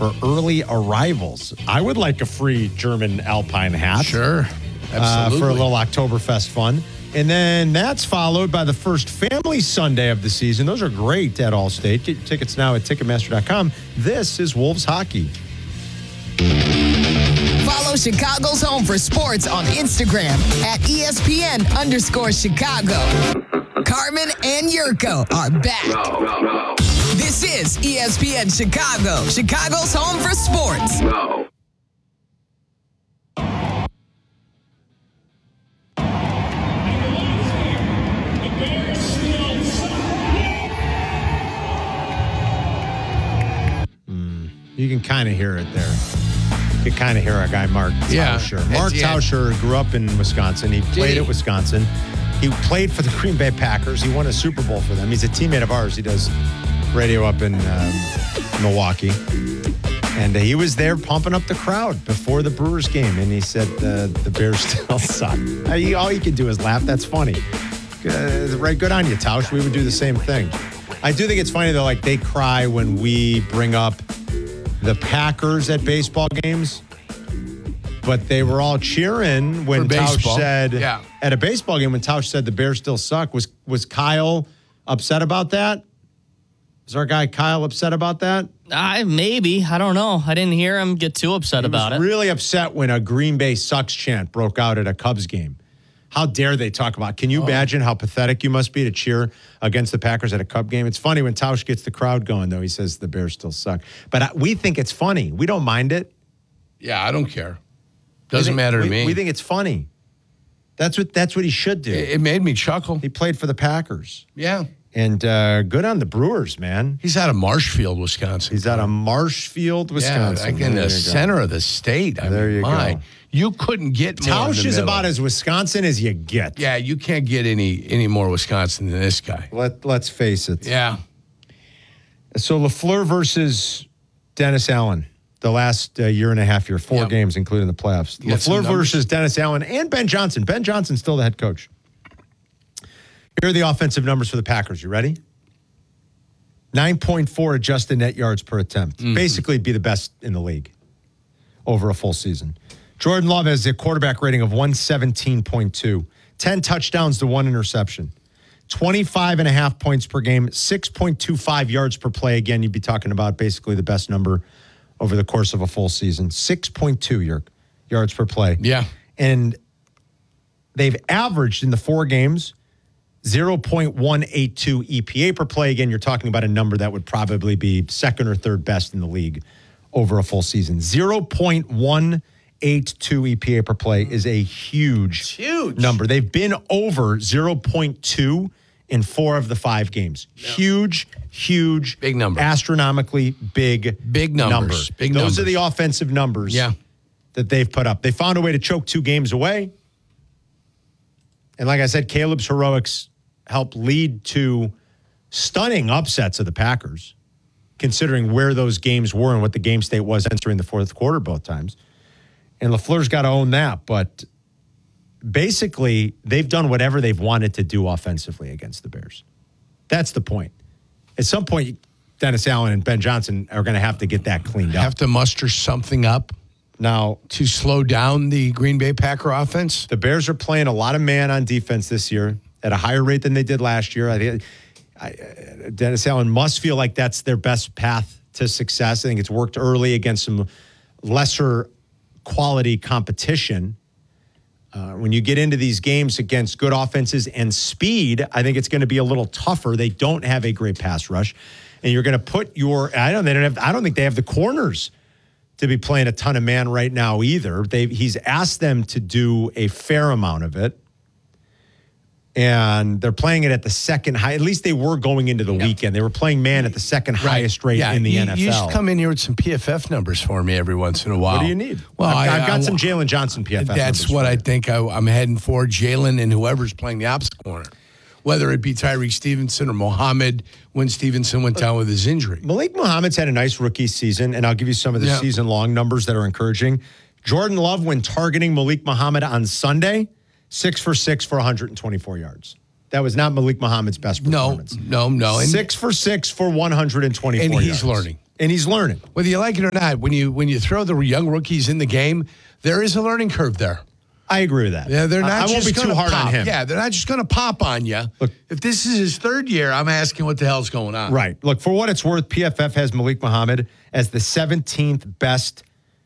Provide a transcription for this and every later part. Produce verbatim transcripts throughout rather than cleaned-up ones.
for early arrivals. I would like a free German Alpine hat. Sure. Absolutely. Uh, for a little Oktoberfest fun. And then that's followed by the first Family Sunday of the season. Those are great at Allstate. Get your tickets now at Ticketmaster dot com. This is Wolves Hockey. Follow Chicago's Home for Sports on Instagram at E S P N underscore Chicago. Carmen and Yurko are back. No, no, no. This is E S P N Chicago, Chicago's Home for Sports. No. You can kind of hear it there. You can kind of hear our guy, Mark Yeah. Tauscher. Mark Yeah. Tauscher grew up in Wisconsin. He played he? at Wisconsin. He played for the Green Bay Packers. He won a Super Bowl for them. He's a teammate of ours. He does radio up in um, Milwaukee. And uh, he was there pumping up the crowd before the Brewers game. And he said uh, the Bears still suck. Uh, he, all you can do is laugh. That's funny. Uh, right, good on you, Tausch. We would do the same thing. I do think it's funny, though, like they cry when we bring up the Packers at baseball games, but they were all cheering when For Tausch baseball. said Yeah. at a baseball game when Tausch said the Bears still suck. Was was Kyle upset about that? Is our guy Kyle upset about that? I maybe. I don't know. I didn't hear him get too upset He about was it. really upset when a Green Bay sucks chant broke out at a Cubs game. How dare they talk about? Can you Oh. imagine how pathetic you must be to cheer against the Packers at a Cub game? It's funny when Tausch gets the crowd going, though. He says the Bears still suck. But I, we think it's funny. We don't mind it. Yeah, I don't care. We Doesn't think- matter to we, me. We think it's funny. That's what that's what he should do. it, it made me chuckle. He played for the Packers. Yeah. And uh, good on the Brewers, man. He's out of Marshfield, Wisconsin. He's out of Marshfield, Wisconsin. Yeah, like in There the you go. center of the state. I There mean, you my, go. You couldn't get more in Tausch the is middle. about as Wisconsin as you get. Yeah, you can't get any any more Wisconsin than this guy. Let, let's face it. Yeah. So LaFleur versus Dennis Allen, the last uh, year and a half year, four Yep. games, including the playoffs. You got some LaFleur numbers? versus Dennis Allen and Ben Johnson. Ben Johnson's still the head coach. Here are the offensive numbers for the Packers. You ready? nine point four adjusted net yards per attempt. Mm-hmm. Basically, be the best in the league over a full season. Jordan Love has a quarterback rating of one seventeen point two. ten touchdowns to one interception. twenty-five and a half points per game, six point two five yards per play. Again, you'd be talking about basically the best number over the course of a full season. six point two yard, yards per play. Yeah. And they've averaged in the four games zero point one eight two E P A per play. Again, you're talking about a number that would probably be second or third best in the league over a full season. zero point one eight two E P A per play is a huge, huge number. They've been over zero point two in four of the five games. Huge, huge. Big number. Astronomically big, Big numbers. number. Big Those numbers. are the offensive numbers Yeah. that they've put up. They found a way to choke two games away. And like I said, Caleb's heroics helped lead to stunning upsets of the Packers, considering where those games were and what the game state was entering the fourth quarter both times. And LaFleur's got to own that. But basically, they've done whatever they've wanted to do offensively against the Bears. That's the point. At some point, Dennis Allen and Ben Johnson are going to have to get that cleaned up. Have to muster something up Now, to slow down the Green Bay Packer offense. the Bears are playing a lot of man on defense this year at a higher rate than they did last year. I think I, Dennis Allen must feel like that's their best path to success. I think it's worked early against some lesser quality competition. Uh, when you get into these games against good offenses and speed, I think it's going to be a little tougher. They don't have a great pass rush, and you're going to put your. I don't. They don't have. I don't think they have the corners to be playing a ton of man right now either. They he's asked them to do a fair amount of it, and they're playing it at the second high. At least they were going into the Yeah. weekend. They were playing man at the second highest rate Yeah, in the you, N F L. You should come in here with some P F F numbers for me every once in a while. What do you need? Well, I've, I, I've got I- some Jalen Johnson P F F. That's numbers what for I you. think I, I'm heading for. Jalen and whoever's playing the opposite corner, whether it be Tyreek Stevenson or Mohammed when Stevenson went down with his injury. Malik Muhammad's had a nice rookie season, and I'll give you some of the Yeah. season-long numbers that are encouraging. Jordan Love, when targeting Malik Muhammad on Sunday, six for six for one hundred twenty-four yards. That was not Malik Muhammad's best No, performance. no, no. And, six for six for one hundred twenty-four and yards. he's learning. and he's learning. Whether you like it or not, when you when you throw the young rookies in the game, there is a learning curve there. I agree with that. Yeah, they're not. I, I just won't be too gonna hard pop. on him. Yeah, they're not just going to pop on you. Look, if this is his third year, I'm asking what the hell's going on. Right. Look, for what it's worth, P F F has Malik Muhammad as the seventeenth best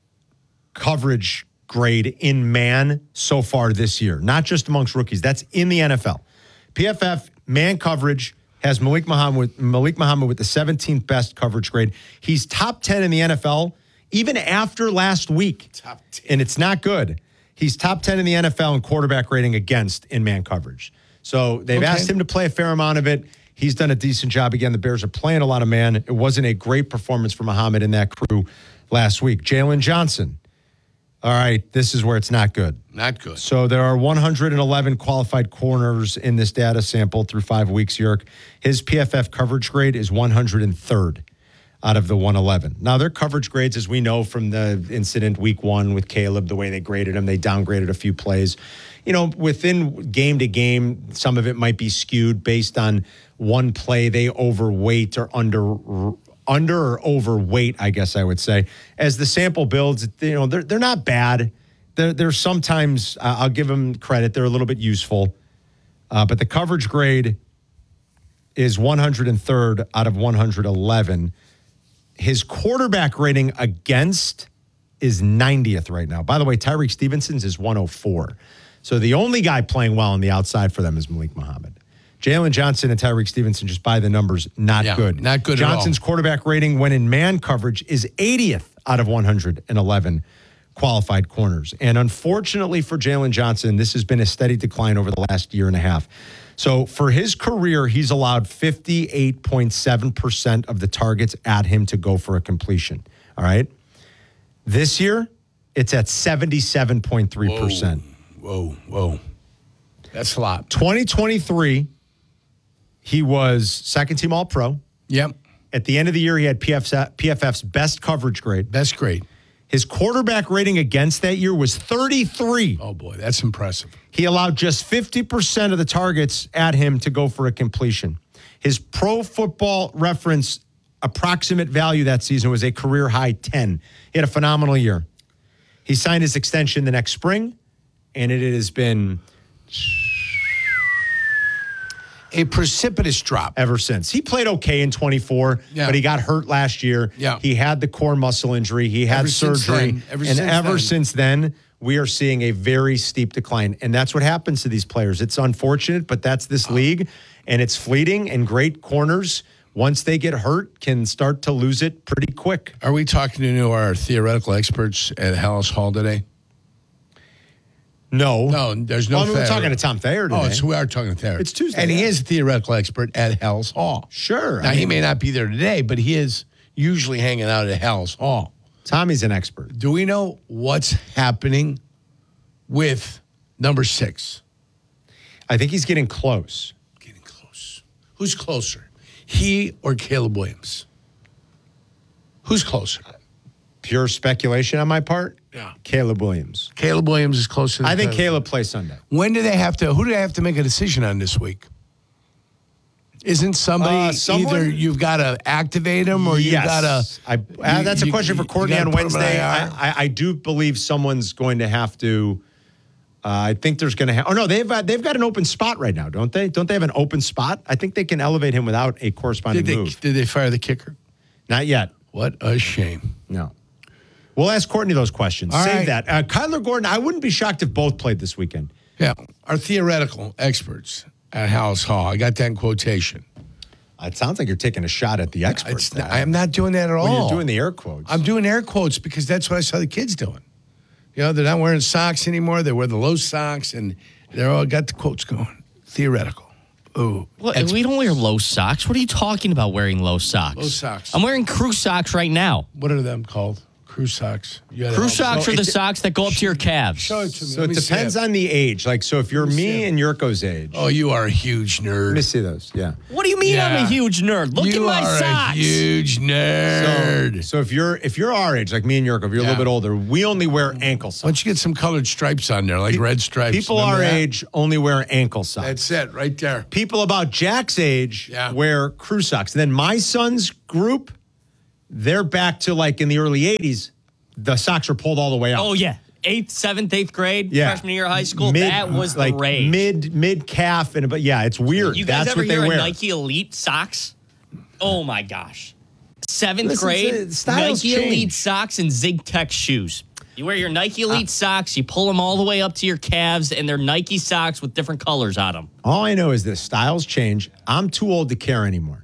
coverage grade in man so far this year, not just amongst rookies. That's in the N F L. P F F man coverage has Malik Muhammad, Malik Muhammad with the seventeenth best coverage grade. He's top ten in the N F L even after last week. Top ten. And it's not good. He's top ten in the N F L in quarterback rating against in man coverage. So they've Okay. asked him to play a fair amount of it. He's done a decent job. Again, the Bears are playing a lot of man. It wasn't a great performance for Muhammad and that crew last week. Jalen Johnson. All right, this is where it's not good. Not good. So there are one hundred eleven qualified corners in this data sample through five weeks, Yerk. His P F F coverage grade is one hundred third out of the one eleven. Now, their coverage grades, as we know from the incident week one with Caleb, the way they graded him, they downgraded a few plays. You know, within game to game, some of it might be skewed based on one play they overweight or under under or overweight, I guess I would say. As the sample builds, you know, they're they're not bad. They're, they're sometimes, uh, I'll give them credit, they're a little bit useful. Uh, but the coverage grade is one hundred third out of one hundred eleven. His quarterback rating against is ninetieth right now. By the way, Tyreek Stevenson's is one oh four. So the only guy playing well on the outside for them is Malik Muhammad. Jalen Johnson and Tyreek Stevenson, just by the numbers, not Yeah, good. not good at all. Johnson's quarterback rating when in man coverage is eightieth out of one hundred eleven qualified corners. And unfortunately for Jalen Johnson, this has been a steady decline over the last year and a half. So for his career, he's allowed fifty-eight point seven percent of the targets at him to go for a completion. All right. This year, it's at seventy-seven point three percent. Whoa, whoa. That's a lot. twenty twenty-three, he was second team All-Pro. Yep. At the end of the year, he had P F F's best coverage grade. Best grade. His quarterback rating against that year was thirty-three. Oh, boy. That's impressive. He allowed just fifty percent of the targets at him to go for a completion. His Pro Football Reference approximate value that season was a career high ten. He had a phenomenal year. He signed his extension the next spring, and it has been A precipitous drop. ever since. He played okay in twenty-four, Yeah. but he got hurt last year. Yeah. He had the core muscle injury. He had Ever since surgery. then, ever and since ever then. since then, we are seeing a very steep decline. And that's what happens to these players. It's unfortunate, but that's this league, and it's fleeting, and great corners, once they get hurt, can start to lose it pretty quick. Are we talking to our theoretical experts at Hallis Hall today? No. No, there's no Well, I mean, we're Thayer. talking to Tom Thayer today. Oh, it's, we are talking to Thayer. It's Tuesday, And he yeah. is a theoretical expert at Hallis Hall. Sure. Now, I he mean, may not be there today, but he is usually hanging out at Hallis Hall. Tommy's an expert. Do we know what's happening with number six? I think he's getting close. Getting close. Who's closer? He or Caleb Williams? Who's closer? Pure speculation on my part. Yeah. Caleb Williams. Caleb Williams is closer than I think Caleb. Caleb plays Sunday. When do they have to, who do they have to make a decision on this week? Isn't somebody Uh, someone- either you've got to activate him or you've Yes. got to. I, uh, that's a you- question for you Courtney gotta on put him on Wednesday. I I, R? I, I do believe someone's going to have to. Uh, I think there's going to have. Oh no, they've uh, they've got an open spot right now, don't they? Don't they have an open spot? I think they can elevate him without a corresponding Did they, move. did they fire the kicker? Not yet. What a shame. No. We'll ask Courtney those questions. All Save right. that. Uh, Kyler Gordon. I wouldn't be shocked if both played this weekend. Yeah. Our theoretical experts at Hallis Hall. I got that in quotation. It sounds like you're taking a shot at the experts. It's not, I'm not doing that at all. When you're doing the air quotes. I'm doing air quotes because that's what I saw the kids doing. You know, they're not wearing socks anymore. They wear the low socks, and they're all got the quotes going. Theoretical. Ooh. Well, Ex- we don't wear low socks. What are you talking about wearing low socks? Low socks. I'm wearing crew socks right now. What are them called? Crew socks. You gotta Crew help me. socks So are the it- socks that go up to your calves. Show it to me. so Let it me see depends on the age. Like, so if you're me see me it. and Yurko's age. Oh, you are a huge nerd. Let me see those. Yeah. What do you mean I'm Yeah. a huge nerd? Look you at my are socks. a huge nerd. So, so if you're if you're our age, like me and Yurko, if you're a Yeah. little bit older, we only wear ankle Why socks. don't you get some colored stripes on there, like red stripes? People Remember our that? age only wear ankle socks. That's it, right there. People about Jack's age Yeah. wear crew socks. And then my son's group, they're back to like in the early eighties, the socks are pulled all the way out. Oh, yeah. Eighth, seventh, eighth grade, Yeah. freshman year of high school. Mid- that was like the rage. Mid mid calf and but yeah, it's weird. You guys That's ever what they hear wear. of Nike Elite socks? Oh my gosh. Seventh Listen, grade, the styles Nike Elite change. socks and ZigTech shoes. You wear your Nike Elite Uh, socks, you pull them all the way up to your calves, and they're Nike socks with different colors on them. All I know is this: styles change. I'm too old to care anymore.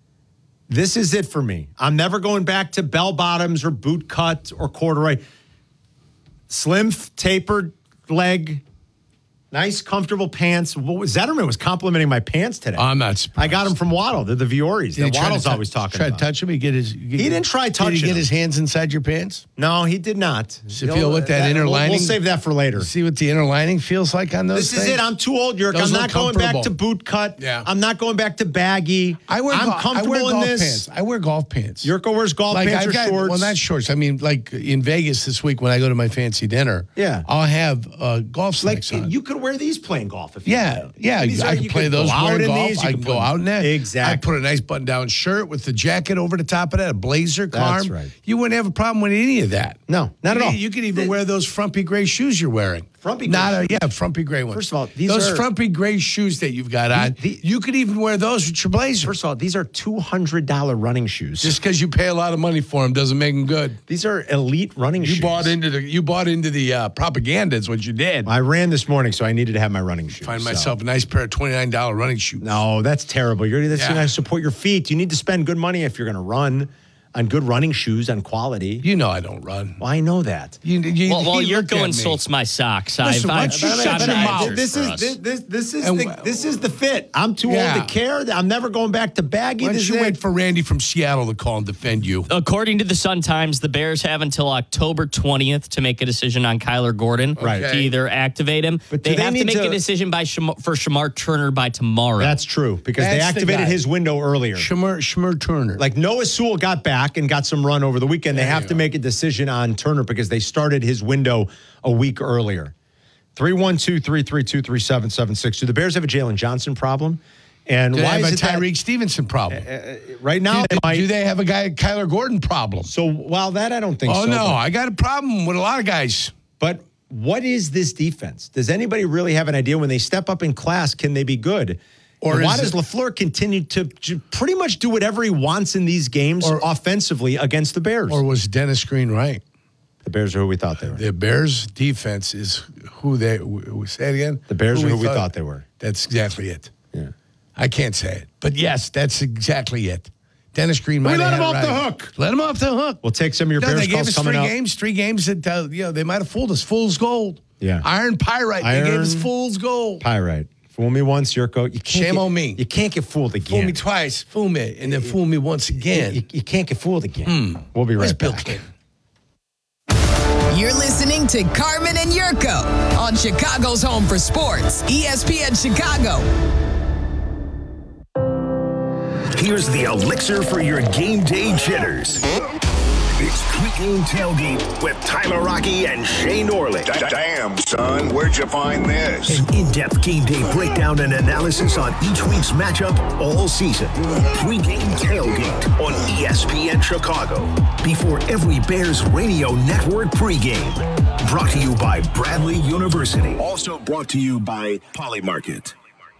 This is it for me. I'm never going back to bell bottoms or boot cut or corduroy. Slim, tapered leg, nice, comfortable pants. What was, Zetterman was complimenting my pants today. I'm not surprised. I got them from Waddle. They're the Vioris Did he that try to Waddle's tou- always talking try about. to touch him? He get his. He didn't try Did touching he get him. his hands inside your pants? No, he did not. So feel what that inner we'll, lining- We'll save that for later. See what the inner lining feels like on those This things? is it. I'm too old, Yerk. Those I'm look not going back comfortable. to boot cut. Yeah. I'm not going back to baggy. I wear, I'm gol- I comfortable wear in golf this. pants. I wear golf pants. Yurko wears golf like pants I've or got, shorts. well, not shorts. I mean, like in Vegas this week when I go to my fancy dinner. Yeah. I'll have uh, golf like slacks on. you could wear these playing golf if you Yeah, wanted. yeah. These I are- can you play could those go out wearing in golf. these, you I could can go put- out in that. Exactly. I put a nice button-down shirt with the jacket over the top of that, a blazer, That's carm. right. You wouldn't have a problem with any of that. No, not at You- all. You could even wear those frumpy gray shoes you're wearing. Frumpy Not gray a, yeah, frumpy gray ones. First of all, these those are- frumpy gray shoes that you've got on. the- you could even wear those with your blazer. First of all, these are two hundred dollars running shoes. Just because you pay a lot of money for them doesn't make them good. These are elite running You shoes. bought into the you bought into the uh, propaganda. Is what you did. I ran this morning, so I needed to have my running shoes. Find so. myself a nice pair of twenty-nine dollars running shoes. No, that's terrible. You're that's Yeah. going to support your feet. You need to spend good money if you're going to run on good running shoes, on quality. You know I don't run. Well, I know that. You, you, Well, while he you're looked at going me. insults my socks, Listen, I've, why I've don't you shot shut your an mouth? answers This for is us. this, this, this is And the, wh- this is the fit. I'm too Yeah. old to care. I'm never going back to baggy. Why This don't you is wait it. for Randy from Seattle to call and defend you? According to the Sun Times, the Bears have until October twentieth to make a decision on Kyler Gordon Right. to either activate him. But do they they have to need make to- a decision by Sham- for Shamar Turner by tomorrow. That's true because they That's the activated guy. his window earlier. Shmur, Shmur Turner. Like Noah Sewell got back and got some run over the weekend. They There have you to go. make a decision on Turner because they started his window a week earlier. three one two, three three two, three seven seven six. Do the Bears have a Jalen Johnson problem? And do they why have is a it that- Tyreek Stevenson problem? right now? do, they they, might. do they have a guy Kyler Gordon problem? So while that I don't think Oh so. no, but- I got a problem with a lot of guys. But what is this defense? Does anybody really have an idea when they step up in class? Can they be good? Or Or why is does it- LaFleur continue to j- pretty much do whatever he wants in these games Or- offensively against the Bears? Or was Dennis Green right? the Bears are who we thought they were. The Bears defense is who they w- w- say it again. The Bears are who we thought they were. That's exactly it. Yeah. I can't say it, but yes, that's exactly it. Dennis Green. We might let have him had off it the right. hook. Let him off the hook. We'll take some of your No, Bears they gave calls us coming three up. games, three games that uh, you know they might have fooled us. Fool's gold. Yeah. Iron Pyrite. They gave us Iron fool's gold. Pyrite. Fool me once, Yurko. You can't Shame get, on me. You can't get fooled again. Fool me twice, fool me, and then fool me once again. You, you can't get fooled again. We'll be Where's right Bill back. Clinton? You're listening to Carmen and Yurko on Chicago's Home for Sports, E S P N Chicago. Here's the elixir for your game day jitters. It's pregame tailgate with Tyler Rocky and Shane Orlick. Damn, son, where'd you find this? An in-depth game day breakdown and analysis on each week's matchup all season. Pregame tailgate on E S P N Chicago. Before every Bears radio network pregame. Brought to you by Bradley University. Also brought to you by Polymarket.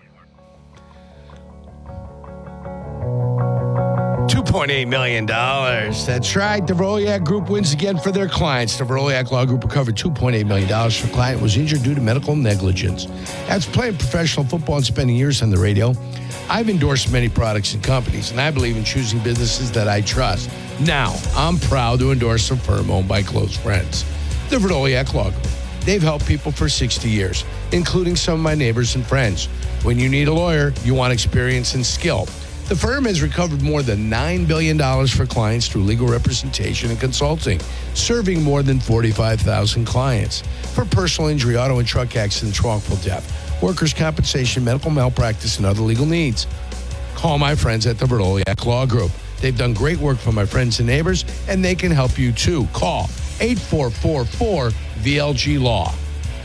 two point eight million dollars. That's right. The Veroliak Group wins again for their clients. The Veroliak Law Group recovered two point eight million dollars for a client who was injured due to medical negligence. After playing professional football and spending years on the radio, I've endorsed many products and companies, and I believe in choosing businesses that I trust. Now, I'm proud to endorse a firm owned by close friends, the Veroliak Law Group. They've helped people for sixty years, including some of my neighbors and friends. When you need a lawyer, you want experience and skill. The firm has recovered more than nine billion dollars for clients through legal representation and consulting, serving more than forty-five thousand clients. For personal injury, auto and truck accidents, wrongful death, workers' compensation, medical malpractice, and other legal needs, call my friends at the Veroliak Law Group. They've done great work for my friends and neighbors, and they can help you too. Call eight four four four V L G Law.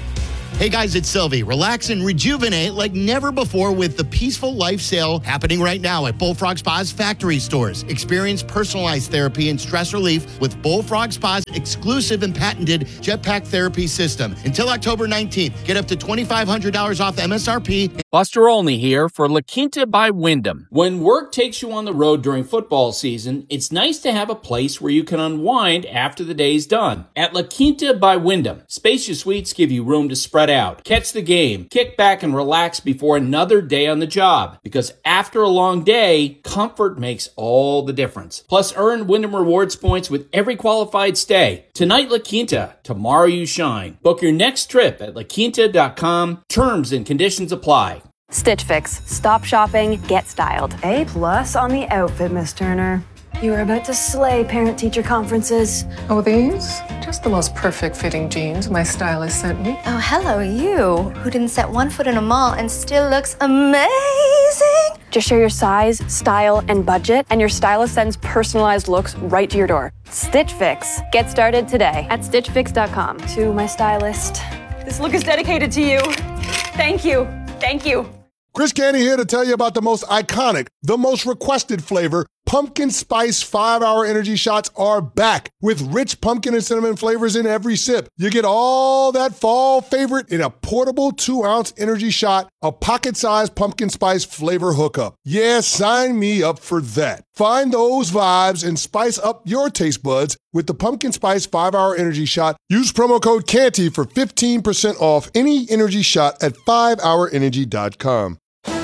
Hey guys, it's Sylvie. Relax and rejuvenate like never before with the Peaceful Life sale happening right now at Bullfrog Spa's factory stores. Experience personalized therapy and stress relief with Bullfrog Spa's exclusive and patented Jetpack Therapy System. Until October nineteenth, get up to twenty-five hundred dollars off M S R P. Buster Olney here for La Quinta by Wyndham. When work takes you on the road during football season, it's nice to have a place where you can unwind after the day's done. At La Quinta by Wyndham, spacious suites give you room to spread out, catch the game, kick back and relax before another day on the job. Because after a long day, comfort makes all the difference. Plus, earn Wyndham Rewards points with every qualified stay. Tonight, La Quinta. Tomorrow, you shine. Book your next trip at la quinta dot com. Terms and conditions apply. Stitch Fix. Stop shopping, get styled. A plus on the outfit, Miss Turner. You are about to slay parent-teacher conferences. Oh, these? Just the most perfect fitting jeans my stylist sent me. Oh, hello, you, who didn't set one foot in a mall and still looks amazing. Just share your size, style, and budget, and your stylist sends personalized looks right to your door. Stitch Fix. Get started today at stitch fix dot com. To my stylist, this look is dedicated to you. Thank you. Thank you. Chris Candy here to tell you about the most iconic, the most requested flavor. Pumpkin Spice five hour Energy Shots are back with rich pumpkin and cinnamon flavors in every sip. You get all that fall favorite in a portable two ounce energy shot, a pocket-sized pumpkin spice flavor hookup. Yeah, sign me up for that. Find those vibes and spice up your taste buds with the Pumpkin Spice five hour Energy Shot. Use promo code Canty for fifteen percent off any energy shot at five hour energy dot com.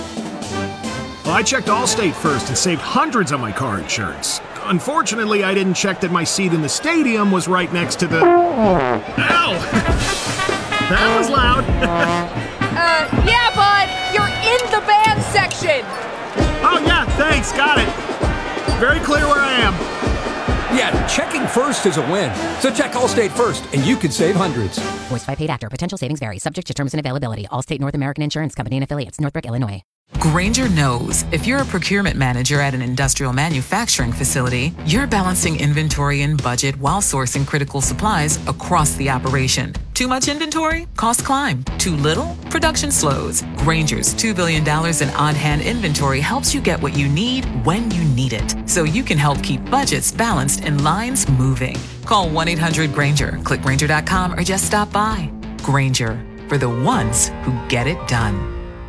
Well, I checked Allstate first and saved hundreds on my car insurance. Unfortunately, I didn't check that my seat in the stadium was right next to the... Ow! That was loud. uh, yeah, bud! You're in the band section! Oh, yeah, thanks, got it. Very clear where I am. Yeah, checking first is a win. So check Allstate first, and you could save hundreds. Voiced by paid actor. Potential savings vary. Subject to terms and availability. Allstate North American Insurance Company and affiliates. Northbrook, Illinois. Grainger knows if you're a procurement manager at an industrial manufacturing facility, you're balancing inventory and budget while sourcing critical supplies across the operation. Too much inventory? Costs climb. Too little? Production slows. Grainger's two billion dollars in on-hand inventory helps you get what you need when you need it, so you can help keep budgets balanced and lines moving. Call one eight hundred Grainger, click Grainger dot com, or just stop by. Grainger, for the ones who get it done.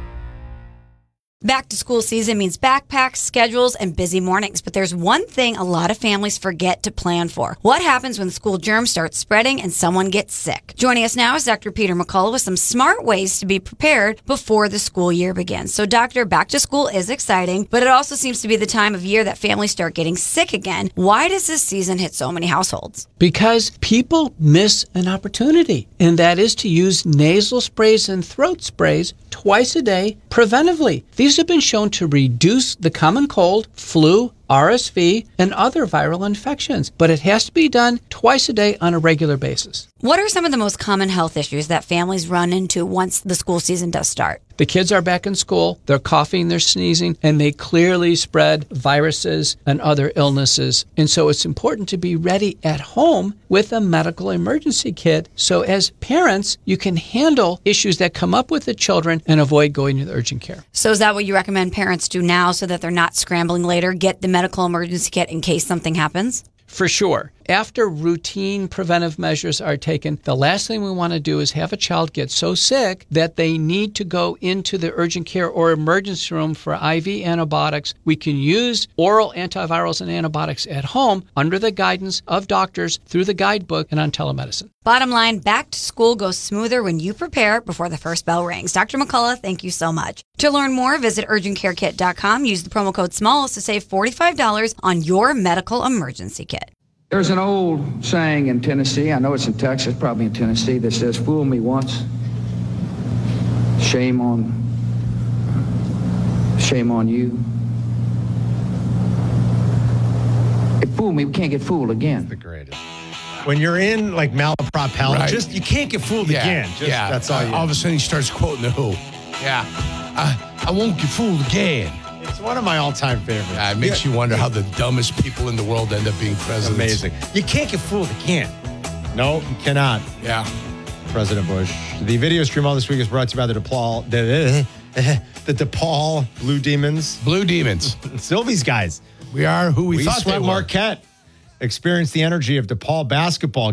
Back to school season means backpacks, schedules, and busy mornings. But there's one thing a lot of families forget to plan for. What happens when school germs start spreading and someone gets sick? Joining us now is Doctor Peter McCullough with some smart ways to be prepared before the school year begins. So, Doctor, back to school is exciting, but it also seems to be the time of year that families start getting sick again. Why does this season hit so many households? Because people miss an opportunity, and that is to use nasal sprays and throat sprays twice a day preventively. These have been shown to reduce the common cold, flu, R S V, and other viral infections, but it has to be done twice a day on a regular basis. What are some of the most common health issues that families run into once the school season does start? The kids are back in school, they're coughing, they're sneezing, and they clearly spread viruses and other illnesses. And so it's important to be ready at home with a medical emergency kit. So as parents, you can handle issues that come up with the children and avoid going to the urgent care. So is that what you recommend parents do now so that they're not scrambling later? Get the medical emergency kit in case something happens? For sure. After routine preventive measures are taken, the last thing we want to do is have a child get so sick that they need to go into the urgent care or emergency room for I V antibiotics. We can use oral antivirals and antibiotics at home under the guidance of doctors through the guidebook and on telemedicine. Bottom line, back to school goes smoother when you prepare before the first bell rings. Doctor McCullough, thank you so much. To learn more, visit urgent care kit dot com. Use the promo code SMALLS to save forty-five dollars on your medical emergency kit. There's an old saying in Tennessee, I know it's in Texas, probably in Tennessee, that says, fool me once, shame on, shame on you. If fool me, we can't get fooled again. The greatest. When you're in like malaprop, Right. just you can't get fooled Yeah, again. Just, yeah. That's all Uh, you all of a sudden he starts quoting the Who. Yeah. I, I won't get fooled again. It's one of my all-time favorites. Yeah, it makes Yeah. you wonder how the dumbest people in the world end up being presidents. Amazing. You can't get fooled again. No, you cannot. Yeah. President Bush. The video stream all this week is brought to you by the DePaul, the, the DePaul Blue Demons. Blue Demons. Sylvie's guys. We are who we, we thought swept they were. Marquette. Experience the energy of DePaul basketball.